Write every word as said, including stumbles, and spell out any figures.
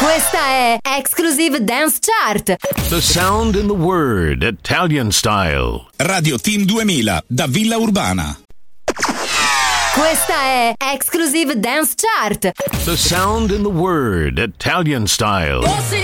Questa è Exclusive Dance Chart. The sound in the word, Italian style. Radio Team duemila da Villa Urbana. Questa è Exclusive Dance Chart. The sound in the word, Italian style.